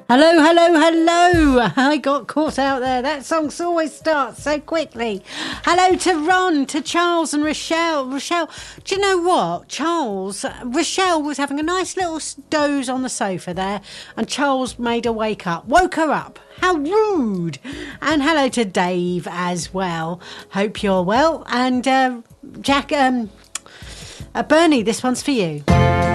Hello, hello, hello. I got caught out there. That song always starts so quickly. Hello to Ron, to Charles and Rochelle. Rochelle, do you know what? Rochelle was having a nice little doze on the sofa there, and Charles woke her up. How rude. And hello to Dave as well. Hope you're well. And Bernie, this one's for you.